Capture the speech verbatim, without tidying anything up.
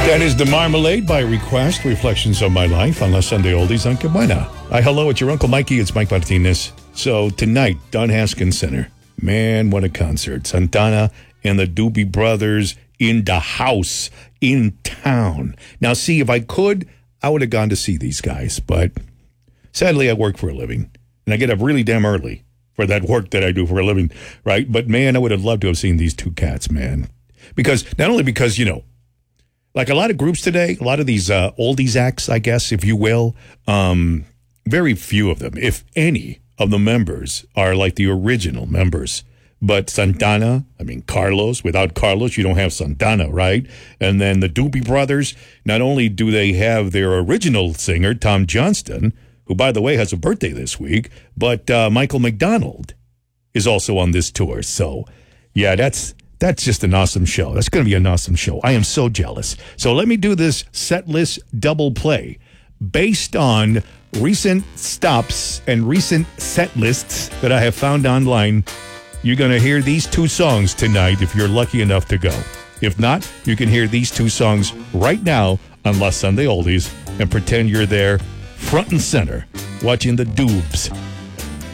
That is the Marmalade by request, Reflections of My Life on La Sunday Oldies on Que Buena. Hi, hello, it's your Uncle Mikey. It's Mike Martinez. So tonight, Don Haskins Center. Man, what a concert. Santana and the Doobie Brothers in the house, in town. Now, see, if I could, I would have gone to see these guys. But sadly, I work for a living. And I get up really damn early for that work that I do for a living, right? But, man, I would have loved to have seen these two cats, man. Because, not only because, you know, like a lot of groups today, a lot of these uh, oldies acts, I guess, if you will, um, very few of them, if any, of the members are like the original members. But Santana, I mean, Carlos, without Carlos, you don't have Santana, right? And then the Doobie Brothers, not only do they have their original singer, Tom Johnston, who, by the way, has a birthday this week, but uh, Michael McDonald is also on this tour. So, yeah, that's... That's just an awesome show. That's going to be an awesome show. I am so jealous. So let me do this set list double play based on recent stops and recent set lists that I have found online. You're going to hear these two songs tonight if you're lucky enough to go. If not, you can hear these two songs right now on La Sunday Oldies and pretend you're there front and center watching the Doobs